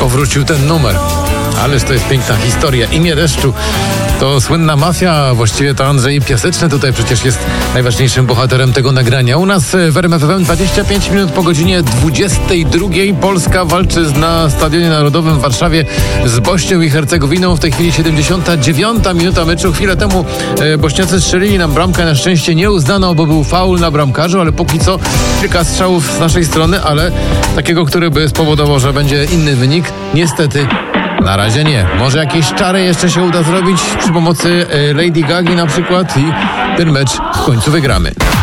powrócił ten numer. Ależ to jest piękna historia. Imię deszczu to słynna mafia, właściwie to Andrzej Piaseczny tutaj przecież jest najważniejszym bohaterem tego nagrania. U nas w RMF FM 25 minut po godzinie 22. Polska walczy na Stadionie Narodowym w Warszawie z Bośnią i Hercegowiną. W tej chwili 79. minuta meczu. Chwilę temu Bośniacy strzelili nam bramkę. Na szczęście nie uznano, bo był faul na bramkarzu, ale póki co kilka strzałów z naszej strony, ale takiego, który by spowodował, że będzie inny wynik, niestety na razie nie. Może jakieś czary jeszcze się uda zrobić przy pomocy Lady Gagi na przykład i ten mecz w końcu wygramy.